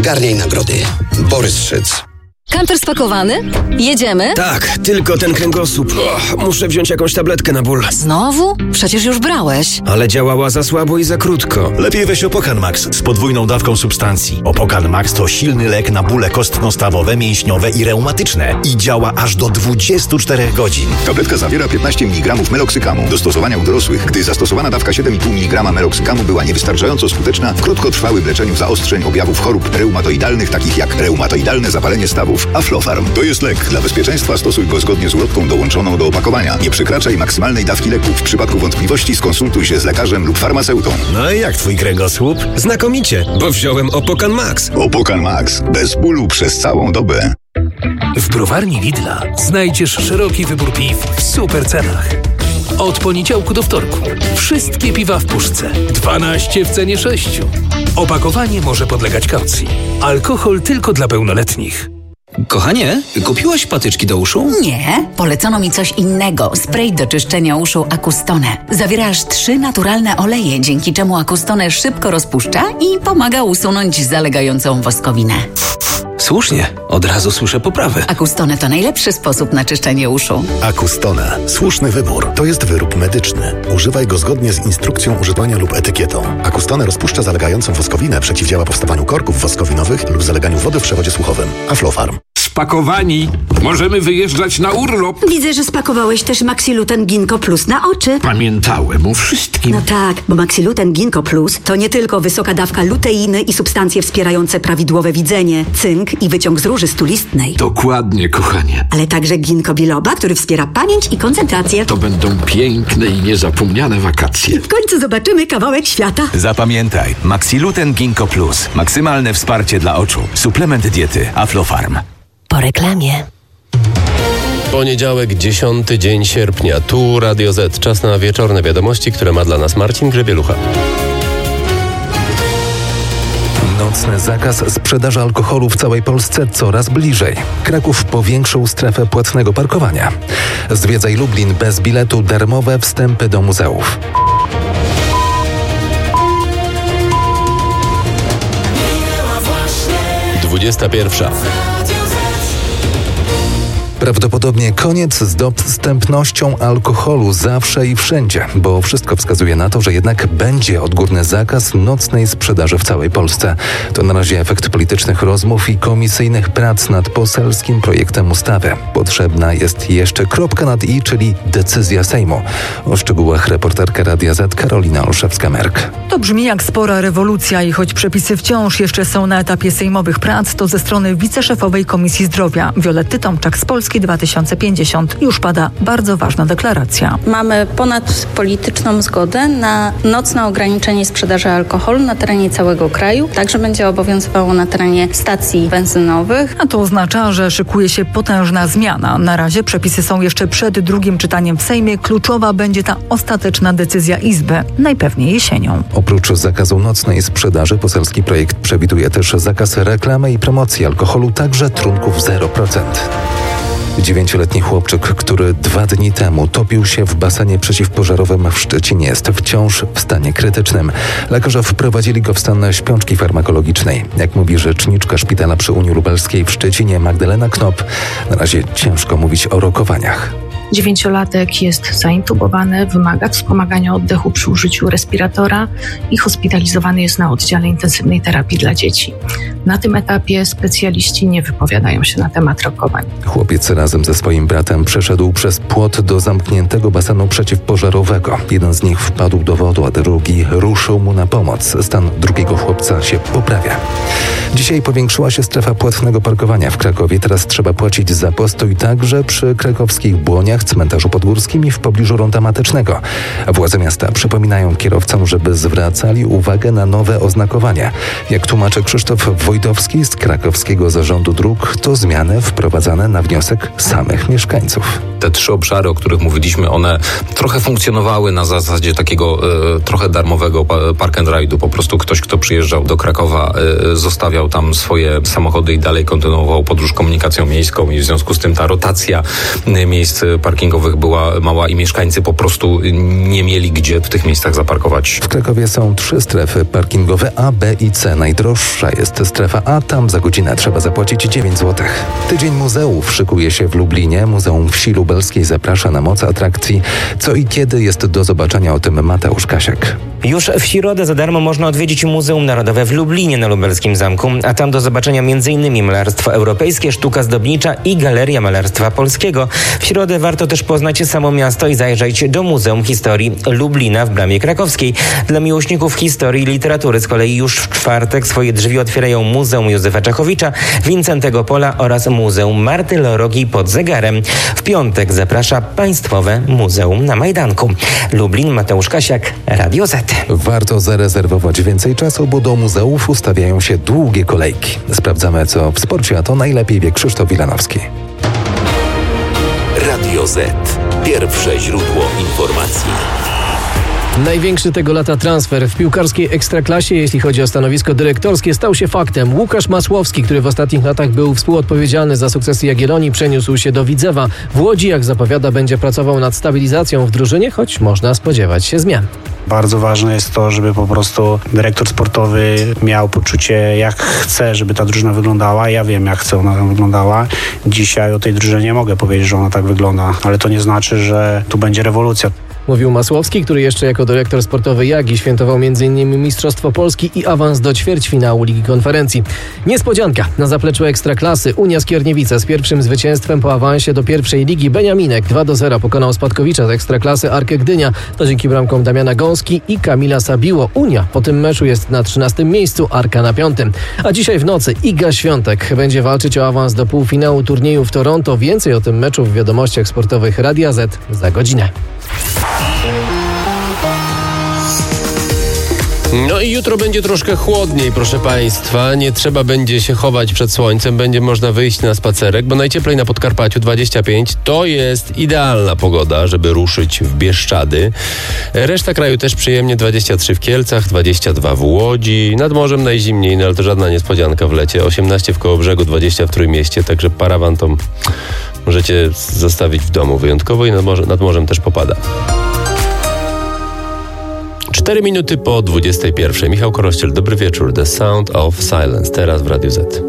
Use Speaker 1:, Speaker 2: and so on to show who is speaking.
Speaker 1: Zgarniaj nagrody. Borys Szyc.
Speaker 2: Kamper spakowany? Jedziemy?
Speaker 3: Tak, tylko ten kręgosłup. Muszę wziąć jakąś tabletkę na ból.
Speaker 2: Znowu? Przecież już brałeś.
Speaker 3: Ale działała za słabo i za krótko.
Speaker 4: Lepiej weź Opokan Max z podwójną dawką substancji. Opokan Max to silny lek na bóle kostno-stawowe, mięśniowe i reumatyczne. I działa aż do 24 godzin.
Speaker 5: Tabletka zawiera 15 mg meloksykamu. Do stosowania u dorosłych, gdy zastosowana dawka 7,5 mg meloksykamu była niewystarczająco skuteczna w krótkotrwałym leczeniu zaostrzeń objawów chorób reumatoidalnych, takich jak reumatoidalne zapalenie stawów. Aflofarm to jest lek. Dla bezpieczeństwa stosuj go zgodnie z ulotką dołączoną do opakowania. Nie przekraczaj maksymalnej dawki leku. W przypadku wątpliwości skonsultuj się z lekarzem lub farmaceutą.
Speaker 4: No i jak twój kręgosłup?
Speaker 3: Znakomicie, bo wziąłem Opokan Max.
Speaker 5: Opokan Max. Bez bólu przez całą dobę.
Speaker 6: W browarni Lidla znajdziesz szeroki wybór piw w super cenach. Od poniedziałku do wtorku. Wszystkie piwa w puszce. 12 w cenie 6. Opakowanie może podlegać kaucji. Alkohol tylko dla pełnoletnich.
Speaker 7: Kochanie, kupiłaś patyczki do uszu?
Speaker 8: Nie, polecono mi coś innego. Spray do czyszczenia uszu Acustone. Zawiera aż 3 naturalne oleje, dzięki czemu Acustone szybko rozpuszcza i pomaga usunąć zalegającą woskowinę.
Speaker 7: Słusznie, od razu słyszę poprawę.
Speaker 8: Acustone to najlepszy sposób na czyszczenie uszu.
Speaker 9: Acustone. Słuszny wybór. To jest wyrób medyczny. Używaj go zgodnie z instrukcją używania lub etykietą. Acustone rozpuszcza zalegającą woskowinę, przeciwdziała powstawaniu korków woskowinowych lub zaleganiu wody w przewodzie słuchowym. Aflofarm.
Speaker 10: Spakowani. Możemy wyjeżdżać na urlop.
Speaker 11: Widzę, że spakowałeś też Maxiluten Ginkgo Plus na oczy.
Speaker 10: Pamiętałem o wszystkim.
Speaker 11: No tak, bo Maxiluten Ginkgo Plus to nie tylko wysoka dawka luteiny i substancje wspierające prawidłowe widzenie, cynk i wyciąg z róży stulistnej.
Speaker 10: Dokładnie, kochanie.
Speaker 11: Ale także ginkgo biloba, który wspiera pamięć i koncentrację.
Speaker 10: To będą piękne i niezapomniane wakacje.
Speaker 11: W końcu zobaczymy kawałek świata.
Speaker 12: Zapamiętaj, Maxiluten Ginkgo Plus. Maksymalne wsparcie dla oczu. Suplement diety Aflofarm.
Speaker 2: Po reklamie.
Speaker 13: Poniedziałek, 10 dzień sierpnia. Tu Radio Z. Czas na wieczorne wiadomości, które ma dla nas Marcin Grzebielucha.
Speaker 14: Nocny zakaz sprzedaży alkoholu w całej Polsce coraz bliżej. Kraków powiększył strefę płatnego parkowania. Zwiedzaj Lublin bez biletu, darmowe wstępy do muzeów.
Speaker 13: Dwudziesta pierwsza.
Speaker 14: Prawdopodobnie koniec z dostępnością alkoholu zawsze i wszędzie, bo wszystko wskazuje na to, że jednak będzie odgórny zakaz nocnej sprzedaży w całej Polsce. To na razie efekt politycznych rozmów i komisyjnych prac nad poselskim projektem ustawy. Potrzebna jest jeszcze kropka nad i, czyli decyzja Sejmu. O szczegółach reporterka Radia Z Karolina Olszewska-Merk.
Speaker 15: To brzmi jak spora rewolucja i choć przepisy wciąż jeszcze są na etapie sejmowych prac, to ze strony wiceszefowej Komisji Zdrowia Violetty Tomczak z Polski 2050 już pada bardzo ważna deklaracja.
Speaker 16: Mamy ponadpolityczną zgodę na nocne ograniczenie sprzedaży alkoholu na terenie całego kraju. Także będzie obowiązywało na terenie stacji benzynowych.
Speaker 15: A to oznacza, że szykuje się potężna zmiana. Na razie przepisy są jeszcze przed drugim czytaniem w Sejmie. Kluczowa będzie ta ostateczna decyzja Izby, najpewniej jesienią.
Speaker 14: Oprócz zakazu nocnej sprzedaży poselski projekt przewiduje też zakaz reklamy i promocji alkoholu, także trunków 0%. 9-letni chłopczyk, który 2 dni temu topił się w basenie przeciwpożarowym w Szczecinie, jest wciąż w stanie krytycznym. Lekarze wprowadzili go w stan śpiączki farmakologicznej. Jak mówi rzeczniczka szpitala przy Unii Lubelskiej w Szczecinie Magdalena Knop, na razie ciężko mówić o rokowaniach.
Speaker 17: 9-latek jest zaintubowany, wymaga wspomagania oddechu przy użyciu respiratora i hospitalizowany jest na oddziale intensywnej terapii dla dzieci. Na tym etapie specjaliści nie wypowiadają się na temat rokowań.
Speaker 14: Chłopiec razem ze swoim bratem przeszedł przez płot do zamkniętego basenu przeciwpożarowego. Jeden z nich wpadł do wody, a drugi ruszył mu na pomoc. Stan drugiego chłopca się poprawia. Dzisiaj powiększyła się strefa płatnego parkowania w Krakowie. Teraz trzeba płacić za postój także przy krakowskich Błoniach, cmentarzu podgórskim i w pobliżu Ronda Matecznego. Władze miasta przypominają kierowcom, żeby zwracali uwagę na nowe oznakowania. Jak tłumaczy Krzysztof Wojtowski z krakowskiego zarządu dróg, to zmiany wprowadzane na wniosek samych mieszkańców.
Speaker 18: Te 3 obszary, o których mówiliśmy, one trochę funkcjonowały na zasadzie takiego trochę darmowego park and ride'u. Po prostu ktoś, kto przyjeżdżał do Krakowa, zostawiał zostawiał tam swoje samochody i dalej kontynuował podróż komunikacją miejską i w związku z tym ta rotacja miejsc parkingowych była mała i mieszkańcy po prostu nie mieli gdzie w tych miejscach zaparkować.
Speaker 14: W Krakowie są 3 strefy parkingowe A, B i C. Najdroższa jest strefa A, tam za godzinę trzeba zapłacić 9 zł. Tydzień muzeów szykuje się w Lublinie. Muzeum Wsi Lubelskiej zaprasza na moc atrakcji. Co i kiedy jest do zobaczenia, o tym Mateusz Kasiak.
Speaker 19: Już w środę za darmo można odwiedzić Muzeum Narodowe w Lublinie na Lubelskim Zamku, a tam do zobaczenia m.in. malarstwo europejskie, sztuka zdobnicza i Galeria Malarstwa Polskiego. W środę warto też poznać samo miasto i zajrzeć do Muzeum Historii Lublina w Bramie Krakowskiej. Dla miłośników historii i literatury z kolei już w czwartek swoje drzwi otwierają Muzeum Józefa Czechowicza, Wincentego Pola oraz Muzeum Marty Lorogi pod Zegarem. W piątek zaprasza Państwowe Muzeum na Majdanku. Lublin, Mateusz Kasiak, Radio Z.
Speaker 14: Warto zarezerwować więcej czasu, bo do muzeów ustawiają się długie kolejki. Sprawdzamy, co w sporcie, a to najlepiej wie Krzysztof Wilanowski.
Speaker 20: Radio Z. Pierwsze źródło informacji.
Speaker 21: Największy tego lata transfer w piłkarskiej ekstraklasie, jeśli chodzi o stanowisko dyrektorskie, stał się faktem. Łukasz Masłowski, który w ostatnich latach był współodpowiedzialny za sukcesy Jagiellonii, przeniósł się do Widzewa. W Łodzi, jak zapowiada, będzie pracował nad stabilizacją w drużynie, choć można spodziewać się zmian.
Speaker 22: Bardzo ważne jest to, żeby po prostu dyrektor sportowy miał poczucie, jak chce, żeby ta drużyna wyglądała. Ja wiem, jak chce ona wyglądała. Dzisiaj o tej drużynie mogę powiedzieć, że ona tak wygląda, ale to nie znaczy, że tu będzie rewolucja.
Speaker 21: Mówił Masłowski, który jeszcze jako dyrektor sportowy Jagi świętował m.in. Mistrzostwo Polski i awans do ćwierćfinału Ligi Konferencji. Niespodzianka na zapleczu Ekstraklasy. Unia Skierniewice z pierwszym zwycięstwem po awansie do pierwszej ligi. Beniaminek 2-0 pokonał spadkowicza z Ekstraklasy Arkę Gdynia. To dzięki bramkom Damiana Gąski i Kamila Sabiło. Unia po tym meczu jest na 13. miejscu, Arka na 5. A dzisiaj w nocy Iga Świątek będzie walczyć o awans do półfinału turnieju w Toronto. Więcej o tym meczu w wiadomościach sportowych Radia Z za godzinę.
Speaker 13: No i jutro będzie troszkę chłodniej, proszę Państwa. Nie trzeba będzie się chować przed słońcem. Będzie można wyjść na spacerek, bo najcieplej na Podkarpaciu 25. To jest idealna pogoda, żeby ruszyć w Bieszczady. Reszta kraju też przyjemnie. 23 w Kielcach, 22 w Łodzi. Nad morzem najzimniej, no ale to żadna niespodzianka w lecie. 18 w Kołobrzegu, 20 w Trójmieście. Także parawan to możecie zostawić w domu wyjątkowo i nad morzem też popada. 4 minuty po 21. Michał Korościel, dobry wieczór. The Sound of Silence, teraz w Radiu Z.